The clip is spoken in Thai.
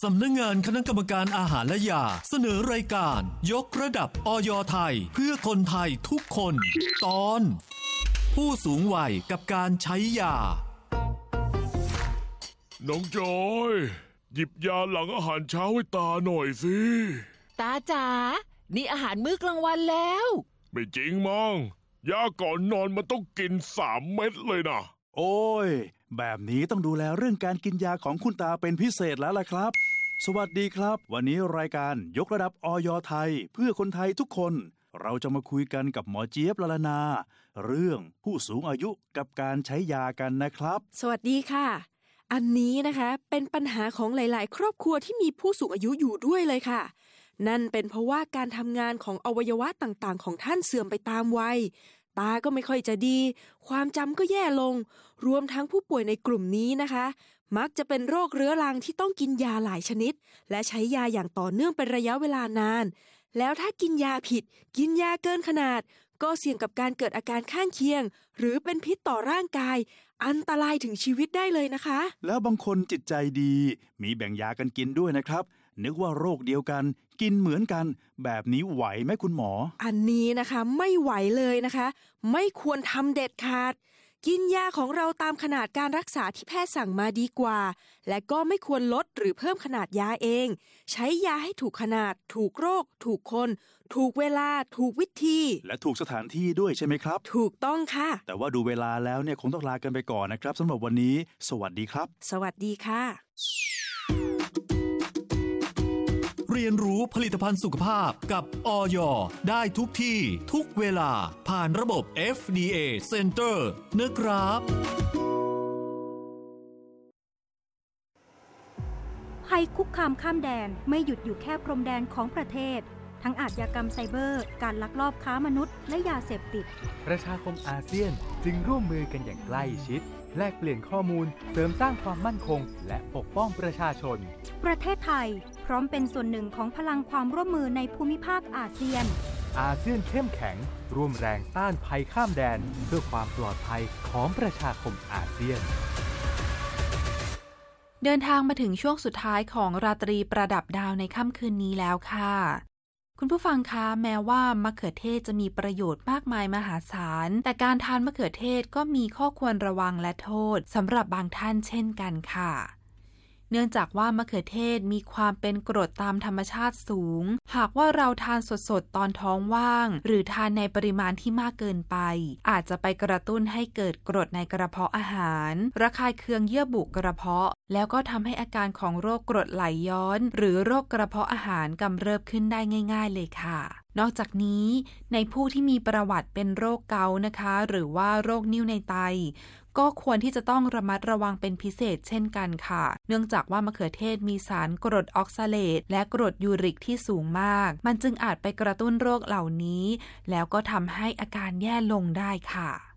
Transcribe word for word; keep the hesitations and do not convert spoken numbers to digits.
สำนักงานคณะกรรมการอาหารและยาเสนอรายการยกระดับอย.ไทยเพื่อคนไทยทุกคนตอนผู้สูงวัยกับการใช้ยาน้องจอยหยิบยาหลังอาหารเช้าให้ตาหน่อยสิตาจ๋านี่อาหารมื้อกลางวันแล้วไม่จริงมั้งยาก่อนนอนมันต้องกินสามเม็ดเลยนะโอ้ยแบบนี้ต้องดูแลเรื่องการกินยาของคุณตาเป็นพิเศษแล้วล่ะครับสวัสดีครับวันนี้รายการยกระดับอย.ไทยเพื่อคนไทยทุกคนเราจะมาคุยกันกับหมอเจี๊ยบละลานาเรื่องผู้สูงอายุกับการใช้ยากันนะครับสวัสดีค่ะอันนี้นะคะเป็นปัญหาของหลายๆครอบครัวที่มีผู้สูงอายุอยู่ด้วยเลยค่ะนั่นเป็นเพราะว่าการทำงานของอวัยวะต่างๆของท่านเสื่อมไปตามวัยตาก็ไม่ค่อยจะดีความจำก็แย่ลงรวมทั้งผู้ป่วยในกลุ่มนี้นะคะมักจะเป็นโรคเรื้อรังที่ต้องกินยาหลายชนิดและใช้ยาอย่างต่อเนื่องเป็นระยะเวลานานแล้วถ้ากินยาผิดกินยาเกินขนาดก็เสี่ยงกับการเกิดอาการข้างเคียงหรือเป็นพิษต่อร่างกายอันตรายถึงชีวิตได้เลยนะคะแล้วบางคนจิตใจดีมีแบ่งยากันกินด้วยนะครับนึกว่าโรคเดียวกันกินเหมือนกันแบบนี้ไหวไหมคุณหมออันนี้นะคะไม่ไหวเลยนะคะไม่ควรทำเด็ดขาดกินยาของเราตามขนาดการรักษาที่แพทย์สั่งมาดีกว่าและก็ไม่ควรลดหรือเพิ่มขนาดยาเองใช้ยาให้ถูกขนาดถูกโรคถูกคนถูกเวลาถูกวิธีและถูกสถานที่ด้วยใช่ไหมครับถูกต้องค่ะแต่ว่าดูเวลาแล้วเนี่ยคงต้องลากันไปก่อนนะครับสำหรับวันนี้สวัสดีครับสวัสดีค่ะเรียนรู้ผลิตภัณฑ์สุขภาพกับอย.ได้ทุกที่ทุกเวลาผ่านระบบ เอฟ ดี เอ Center นะครับภัยคุกคามข้ามแดนไม่หยุดอยู่แค่พรมแดนของประเทศทั้งอาชญากรรมไซเบอร์การลักลอบค้ามนุษย์และยาเสพติดประชาคมอาเซียนจึงร่วมมือกันอย่างใกล้ชิดแลกเปลี่ยนข้อมูลเสริมสร้างความมั่นคงและปกป้องประชาชนประเทศไทยพร้อมเป็นส่วนหนึ่งของพลังความร่วมมือในภูมิภาคอาเซียนอาเซียนเข้มแข็งร่วมแรงต้านภัยข้ามแดนเพื่อความปลอดภัยของประชาคมอาเซียนเดินทางมาถึงช่วงสุดท้ายของราตรีประดับดาวในค่ำคืนนี้แล้วค่ะคุณผู้ฟังคะแม้ว่ามะเขือเทศจะมีประโยชน์มากมายมหาศาลแต่การทานมะเขือเทศก็มีข้อควรระวังและโทษสำหรับบางท่านเช่นกันค่ะเนื่องจากว่ามะเขือเทศมีความเป็นกรดตามธรรมชาติสูงหากว่าเราทานสดๆตอนท้องว่างหรือทานในปริมาณที่มากเกินไปอาจจะไปกระตุ้นให้เกิดกรดในกระเพาะอาหารระคายเคืองเยื่อบุกระเพาะแล้วก็ทำให้อาการของโรคกรดไหลย้อนหรือโรคกระเพาะอาหารกำเริบขึ้นได้ง่ายๆเลยค่ะนอกจากนี้ในผู้ที่มีประวัติเป็นโรคเกาต์นะคะหรือว่าโรคนิ่วในไตก็ควรที่จะต้องระมัดระวังเป็นพิเศษเช่นกันค่ะเนื่องจากว่ามะเขือเทศมีสารกรดออกซาเลตและกรดยูริกที่สูงมากมันจึงอาจไปกระตุ้นโรคเหล่านี้แล้วก็ทำให้อาการแย่ลงได้ค่ะ